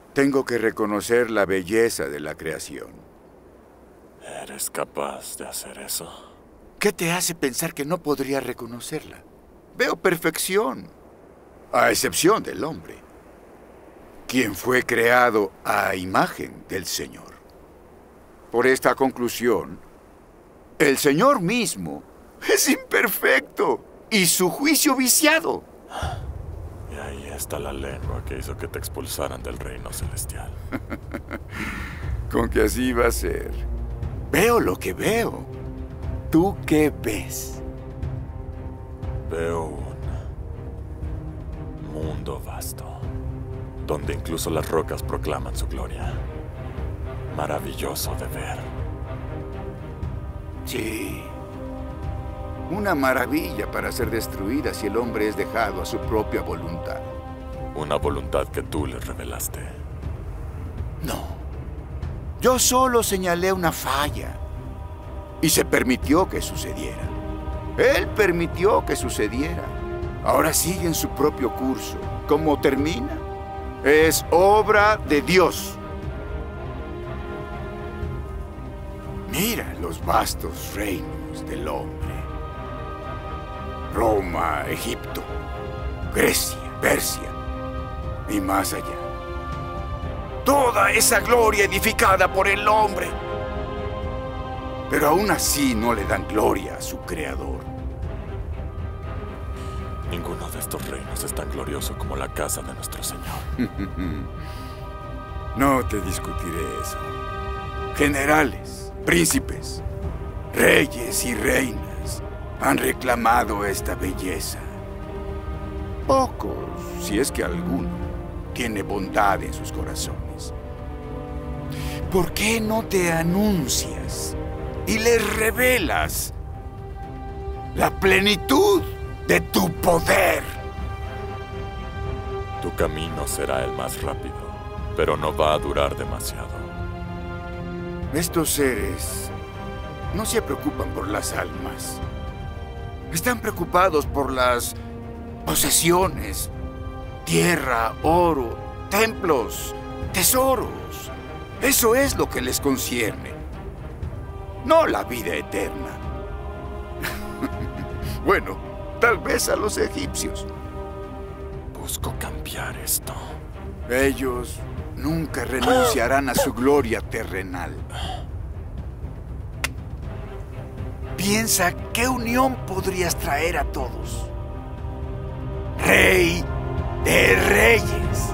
Tengo que reconocer la belleza de la creación. ¿Eres capaz de hacer eso? ¿Qué te hace pensar que no podría reconocerla? Veo perfección, a excepción del hombre, quien fue creado a imagen del Señor. Por esta conclusión, el Señor mismo es imperfecto y su juicio viciado. Y ahí está la lengua que hizo que te expulsaran del reino celestial. Con que así va a ser. Veo lo que veo. ¿Tú qué ves? Veo un mundo vasto, donde incluso las rocas proclaman su gloria. Maravilloso de ver. Sí. Una maravilla para ser destruida si el hombre es dejado a su propia voluntad. Una voluntad que tú le revelaste. No. Yo solo señalé una falla. Y se permitió que sucediera. Él permitió que sucediera. Ahora sigue en su propio curso. ¿Cómo termina? Es obra de Dios. Mira los vastos reinos del hombre. Roma, Egipto, Grecia, Persia y más allá. Toda esa gloria edificada por el hombre. Pero aún así no le dan gloria a su creador. Ninguno de estos reinos es tan glorioso como la casa de nuestro Señor. No te discutiré eso. Generales, príncipes, reyes y reinas han reclamado esta belleza. Pocos, si es que alguno, tiene bondad en sus corazones. ¿Por qué no te anuncias y les revelas la plenitud de tu poder? Tu camino será el más rápido, pero no va a durar demasiado. Estos seres no se preocupan por las almas. Están preocupados por las posesiones, tierra, oro, templos, tesoros. Eso es lo que les concierne, no la vida eterna. Bueno, tal vez a los egipcios. Busco cambiar esto. Ellos nunca renunciarán a su gloria terrenal. Piensa qué unión podrías traer a todos. Rey de reyes.